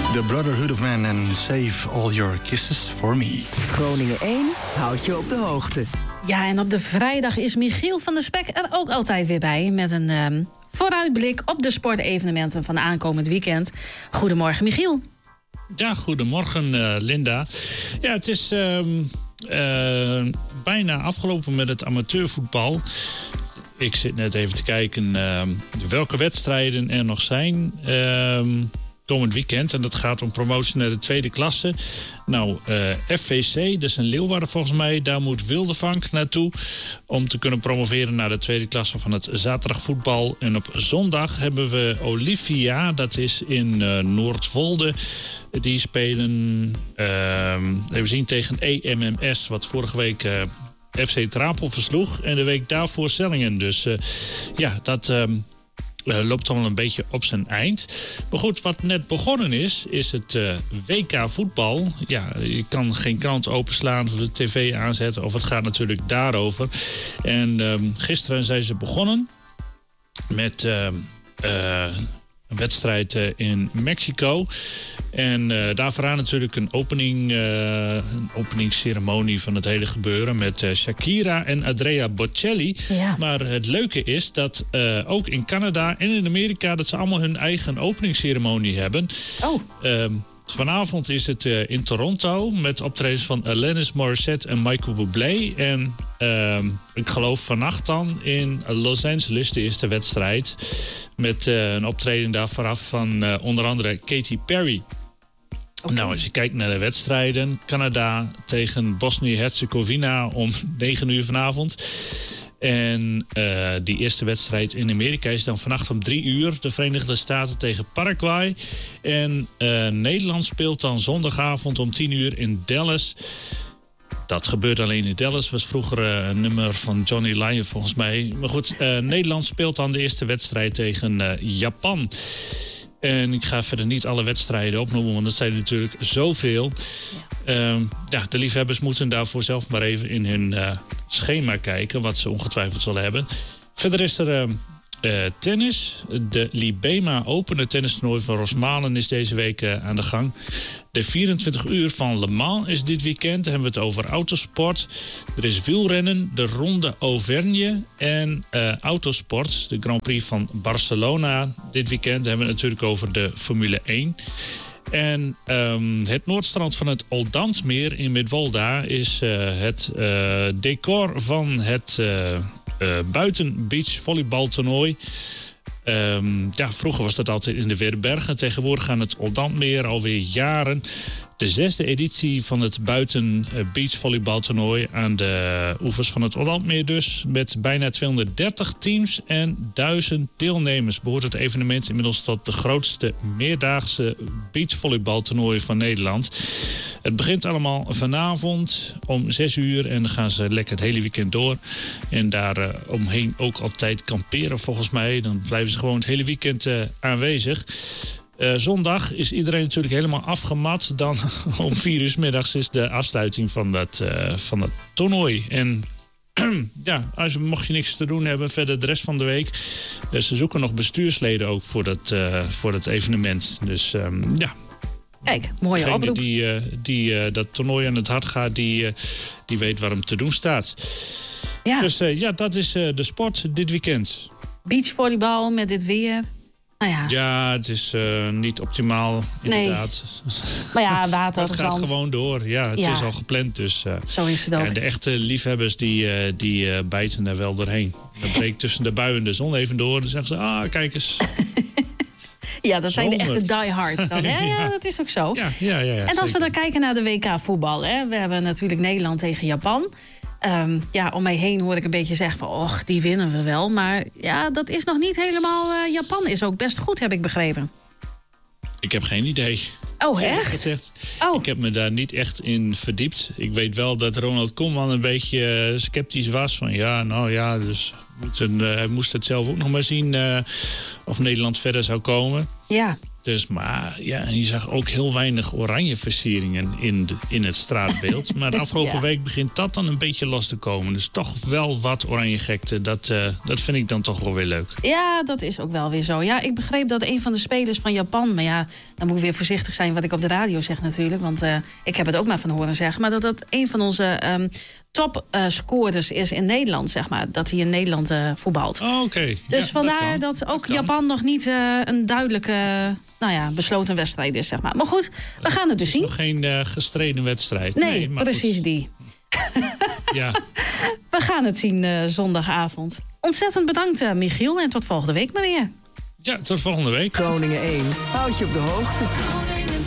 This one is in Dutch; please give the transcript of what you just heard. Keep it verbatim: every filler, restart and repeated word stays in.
The Brotherhood of Man and Save All Your Kisses for Me. Groningen één houdt je op de hoogte. Ja, en op de vrijdag is Michiel van der Spek er ook altijd weer bij... met een um, vooruitblik op de sportevenementen van aankomend weekend. Goedemorgen, Michiel. Ja, goedemorgen, uh, Linda. Ja, het is uh, uh, bijna afgelopen met het amateurvoetbal. Ik zit net even te kijken uh, welke wedstrijden er nog zijn... Uh, komend weekend. En dat gaat om promotie naar de tweede klasse. Nou, uh, F V C, dat is in Leeuwarden volgens mij. Daar moet Wildevank naartoe om te kunnen promoveren naar de tweede klasse van het zaterdagvoetbal. En op zondag hebben we Olivia, dat is in uh, Noordwolde. Die spelen, uh, even zien, tegen E M M S, wat vorige week... Uh, F C Trapel versloeg. En de week daarvoor Sellingen. Dus uh, ja, dat... Uh, Uh, loopt allemaal een beetje op zijn eind. Maar goed, wat net begonnen is, is het uh, W K voetbal. Ja, je kan geen krant openslaan of de tv aanzetten, of het gaat natuurlijk daarover. En uh, gisteren zijn ze begonnen met uh, uh, een wedstrijd uh, in Mexico. En uh, daar vooraan natuurlijk een, opening, uh, een openingsceremonie van het hele gebeuren... met uh, Shakira en Andrea Bocelli. Ja. Maar het leuke is dat uh, ook in Canada en in Amerika... dat ze allemaal hun eigen openingsceremonie hebben. Oh. Uh, vanavond is het uh, in Toronto met optredens van Alanis Morissette en Michael Bublé. En uh, ik geloof vannacht dan in Los Angeles de eerste wedstrijd... met uh, een optreden daar vooraf van uh, onder andere Katy Perry. Okay. Nou, als je kijkt naar de wedstrijden... Canada tegen Bosnië-Herzegovina om negen uur vanavond... En uh, die eerste wedstrijd in Amerika is dan vannacht om drie uur. De Verenigde Staten tegen Paraguay. En uh, Nederland speelt dan zondagavond om tien uur in Dallas. Dat gebeurt alleen in Dallas. Was vroeger uh, een nummer van Johnny Lyon volgens mij. Maar goed, uh, Nederland speelt dan de eerste wedstrijd tegen uh, Japan. En ik ga verder niet alle wedstrijden opnoemen, want dat zijn er natuurlijk zoveel. Ja. Uh, ja, de liefhebbers moeten daarvoor zelf maar even in hun uh, schema kijken, wat ze ongetwijfeld zullen hebben. Verder is er uh, uh, tennis. De Libema Open, het tennistoernooi van Rosmalen, is deze week uh, aan de gang. De vierentwintig uur van Le Mans is dit weekend. Dan hebben we het over autosport. Er is wielrennen, de Ronde Auvergne en uh, autosport. De Grand Prix van Barcelona dit weekend. Dan hebben we het natuurlijk over de Formule één. En um, het noordstrand van het Oldamsmeer in Midwolda is uh, het uh, decor van het uh, uh, buitenbeachvolleybaltoernooi. Um, ja, vroeger was dat altijd in de Weerbergen. Tegenwoordig aan het Oldamsmeer alweer jaren. De zesde editie van het buiten beachvolleybaltoernooi aan de oevers van het Oldamsmeer dus. Met bijna tweehonderddertig teams en duizend deelnemers. Behoort het evenement inmiddels tot de grootste meerdaagse beachvolleybaltoernooi van Nederland. Het begint allemaal vanavond om zes uur en dan gaan ze lekker het hele weekend door. En daar uh, omheen ook altijd kamperen volgens mij. Dan blijven ze gewoon het hele weekend uh, aanwezig. Uh, zondag is iedereen natuurlijk helemaal afgemat. Dan om vier uur 's middags is de afsluiting van dat, uh, van dat toernooi. En ja, als, mocht je niks te doen hebben verder de rest van de week. Uh, ze zoeken nog bestuursleden ook voor dat, uh, voor dat evenement. Dus um, ja. Kijk, mooie Degene oproep. die, uh, die uh, dat toernooi aan het hart gaat, die, uh, die weet waar hem te doen staat. Ja. Dus uh, ja, dat is uh, de sport dit weekend. Beachvolleybal met dit weer. Nou ja. Ja, het is uh, niet optimaal, inderdaad. Nee. Maar ja, water, het gaat zand. gewoon door. Ja, het Ja. is al gepland. Dus, uh, Zo is het ook. En de echte liefhebbers die, uh, die uh, bijten er wel doorheen. Dan breekt tussen de bui en de zon even door. Dan zeggen ze, ah, kijk eens. Ja, dat zijn de Zomer. echte diehards dan. Hè? Ja, dat is ook zo. Ja, ja, ja, ja, en als zeker. we dan kijken naar de W K voetbal. Hè? We hebben natuurlijk Nederland tegen Japan. Um, ja, om mij heen hoor ik een beetje zeggen van... och, die winnen we wel. Maar ja, dat is nog niet helemaal... Uh, Japan is ook best goed, heb ik begrepen. Ik heb geen idee. Oh, Eerlijk echt? gezegd, Oh. Ik heb me daar niet echt in verdiept. Ik weet wel dat Ronald Koeman een beetje uh, sceptisch was. Van ja, nou ja, dus moeten, uh, hij moest het zelf ook nog maar zien... Uh, of Nederland verder zou komen. Ja. Dus, maar ja, en je zag ook heel weinig oranje versieringen in, de, in het straatbeeld. Maar de afgelopen ja. week begint dat dan een beetje los te komen. Dus toch wel wat oranje gekte. Dat, uh, dat vind ik dan toch wel weer leuk. Ja, dat is ook wel weer zo. Ja, ik begreep dat een van de spelers van Japan... maar ja, dan moet ik weer voorzichtig zijn wat ik op de radio zeg natuurlijk. Want uh, ik heb het ook maar van horen zeggen. Maar dat dat een van onze um, topscorers uh, is in Nederland, zeg maar. Dat hij in Nederland uh, voetbalt. Oh, oké. Okay. Dus ja, vandaar dat, dat ook dat Japan nog niet uh, een duidelijke... nou ja, besloten wedstrijd is, zeg maar. Maar goed, we gaan het dus zien. Nog geen uh, gestreden wedstrijd. Nee, nee maar precies goed. die. Ja. We gaan het zien uh, zondagavond. Ontzettend bedankt, uh, Michiel. En tot volgende week maar weer. Ja, tot volgende week. Groningen één. Houd je op de hoogte.